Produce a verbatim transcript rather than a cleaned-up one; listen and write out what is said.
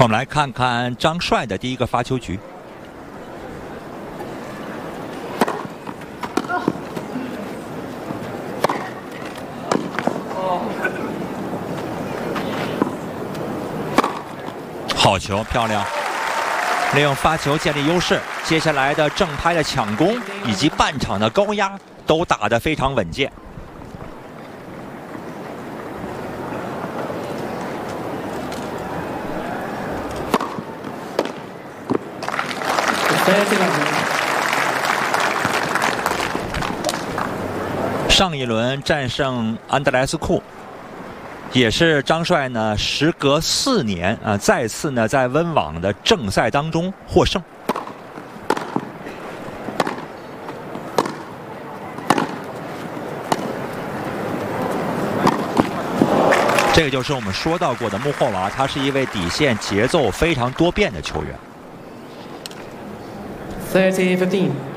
我们来看看张帅的第一个发球局。好球，漂亮！利用发球建立优势，接下来的正拍的抢攻以及半场的高压都打得非常稳健。上一轮战胜安德莱斯库，也是张帅呢时隔四年啊再次呢在温网的正赛当中获胜。这个就是我们说到过的穆霍娃，他是一位底线节奏非常多变的球员。 thirty fifteen